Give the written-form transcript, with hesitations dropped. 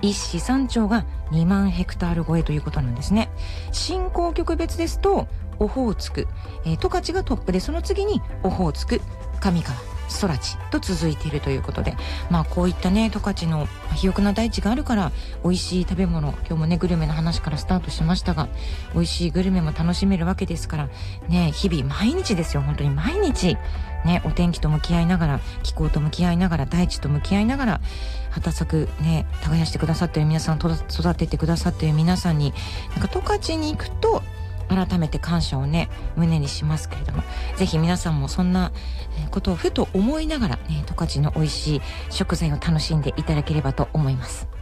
一市三町が2万ヘクタール超えということなんですね。振興局別ですとオホーツク、十勝がトップで、その次にオホーツク、上川、空知と続いているということで、こういったね十勝の肥沃な大地があるから美味しい食べ物、今日もねグルメの話からスタートしましたが、美味しいグルメも楽しめるわけですからね、日々毎日ですよ、本当に毎日ね、お天気と向き合いながら、気候と向き合いながら、大地と向き合いながら畑作ね耕してくださっている皆さん、育ててくださっている皆さんに、十勝に行くと改めて感謝をね胸にしますけれども、ぜひ皆さんもそんなことをふと思いながらね、十勝の美味しい食材を楽しんでいただければと思います。